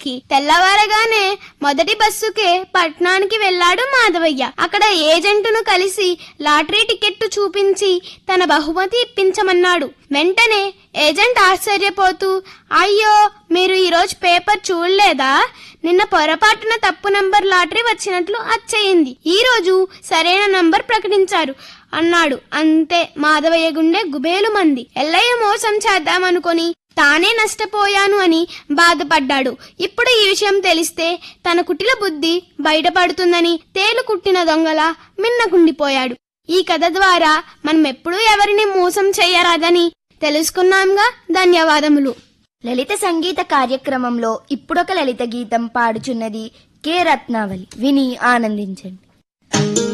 ఎక్కి తెల్లవారగానే మొదటి బస్సుకే పట్నానికి వెళ్లాడు మాధవయ్య. అక్కడ ఏజెంటును కలిసి లాటరీ టికెట్టు చూపించి తన బహుమతి ఇప్పించమన్నాడు. వెంటనే ఏజెంట్ ఆశ్చర్యపోతూ, అయ్యో, మీరు ఈరోజు పేపర్ చూడలేదా? నిన్న పొరపాటున తప్పు నంబర్ లాటరీ వచ్చినట్లు అచ్చయింది. ఈ రోజు సరైన నంబర్ ప్రకటించారు అన్నాడు. అంతే మాధవయ్య గుండె గుబేలుమంది. ఎల్లయ్య మోసం చేద్దామనుకొని తానే నష్టపోయాను అని బాధపడ్డాడు. ఇప్పుడు ఈ విషయం తెలిస్తే తన కుటిల బుద్ధి బయటపడుతుందని తేలు కుట్టిన దొంగలా మిన్నకుండిపోయాడు. ఈ కథ ద్వారా మనం ఎప్పుడూ ఎవరిని మోసం చేయరాదని తెలుసుకున్నాంగా. ధన్యవాదములు. లలిత సంగీత కార్యక్రమంలో ఇప్పుడొక లలిత గీతం పాడుచున్నది కె రత్నావళి. విని ఆనందించండి.